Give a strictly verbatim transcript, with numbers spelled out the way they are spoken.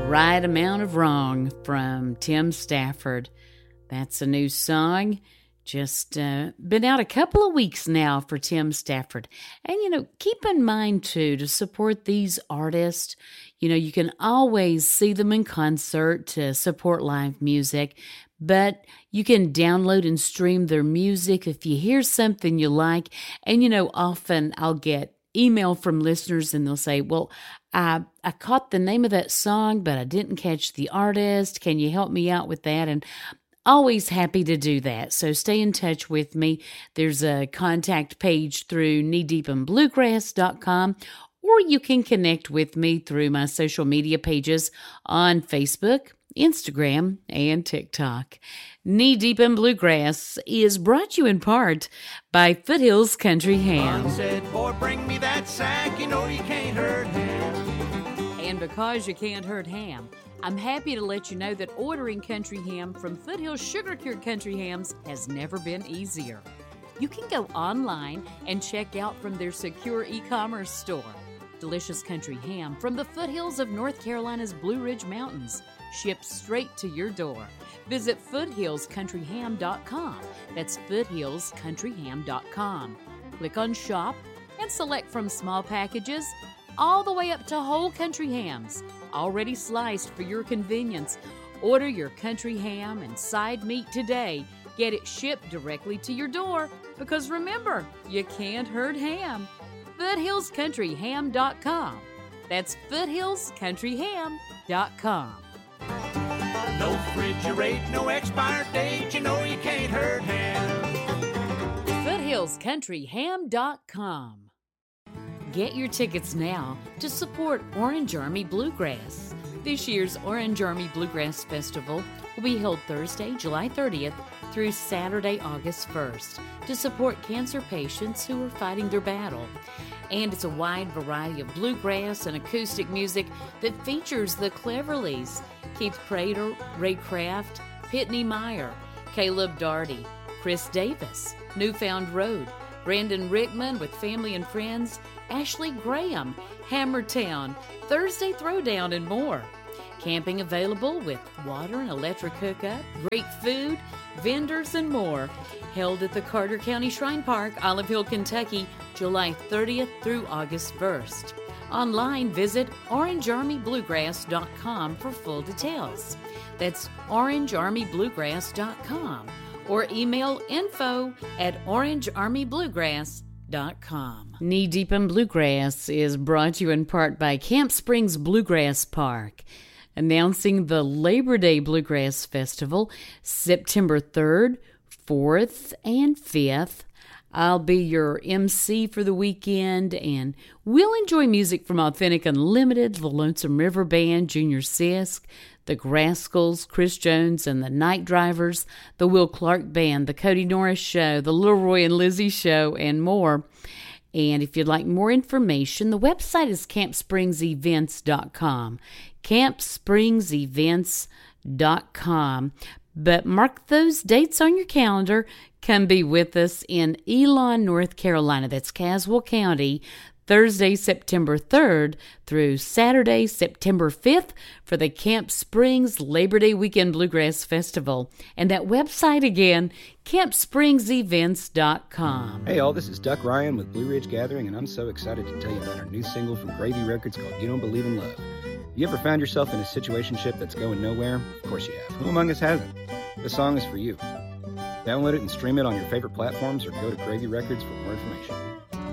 Right Amount of Wrong from Tim Stafford. That's a new song. Just uh, been out a couple of weeks now for Tim Stafford. And, you know, keep in mind, too, to support these artists, you know, you can always see them in concert to support live music, but you can download and stream their music if you hear something you like. And, you know, often I'll get email from listeners and they'll say, well, I, I caught the name of that song, but I didn't catch the artist. Can you help me out with that? And always happy to do that. So stay in touch with me. There's a contact page through knee deep in bluegrass dot com, or you can connect with me through my social media pages on Facebook, Instagram, and TikTok. Knee Deep in Bluegrass is brought to you in part by Foothills Country Ham. Barney said, boy, bring me that sack, you know you can't hurt ham. And because you can't hurt ham, I'm happy to let you know that ordering country ham from Foothills Sugar Cured Country Hams has never been easier. You can go online and check out from their secure e-commerce store. Delicious country ham from the foothills of North Carolina's Blue Ridge Mountains, shipped straight to your door. Visit foothills country ham dot com. That's foothills country ham dot com. Click on Shop and select from small packages all the way up to whole country hams, already sliced for your convenience. Order your country ham and side meat today. Get it shipped directly to your door, because remember, you can't hurt ham. foothills country ham dot com. That's foothills country ham dot com. No refrigerate, no expired date, you know you can't hurt ham. foothills country ham dot com. Get your tickets now to support Orange Army Bluegrass. This year's Orange Army Bluegrass Festival will be held Thursday, July thirtieth through Saturday, August first, to support cancer patients who are fighting their battle. And it's a wide variety of bluegrass and acoustic music that features the Cleverleys, Keith Prater, Ray Kraft, Pitney Meyer, Caleb Darty, Chris Davis, Newfound Road, Brandon Rickman with family and friends, Ashley Graham, Hammertown, Thursday Throwdown, and more. Camping available with water and electric hookup, great food, vendors, and more. Held at the Carter County Shrine Park, Olive Hill, Kentucky, July thirtieth through August first. Online, visit orange army bluegrass dot com for full details. That's orange army bluegrass dot com, or email info at orange army bluegrass dot com. Knee Deep in Bluegrass is brought to you in part by Camp Springs Bluegrass Park, announcing the Labor Day Bluegrass Festival, September third, fourth, and fifth. I'll be your M C for the weekend, and we'll enjoy music from Authentic Unlimited, the Lonesome River Band, Junior Sisk, the Grascals, Chris Jones and the Night Drivers, the Will Clark Band, the Cody Norris Show, the Little Roy and Lizzie Show, and more. And if you'd like more information, the website is camp springs events dot com. camp springs events dot com. But mark those dates on your calendar. Come be with us in Elon, North Carolina. That's Caswell County, Thursday, September third through Saturday, September fifth for the Camp Springs Labor Day Weekend Bluegrass Festival. And that website again, camp springs events dot com. Hey all, this is Duck Ryan with Blue Ridge Gathering, and I'm so excited to tell you about our new single from Gravy Records called You Don't Believe in Love. You ever found yourself in a situationship that's going nowhere? Of course you have. Who among us hasn't? This song is for you. Download it and stream it on your favorite platforms, or go to Gravy Records for more information.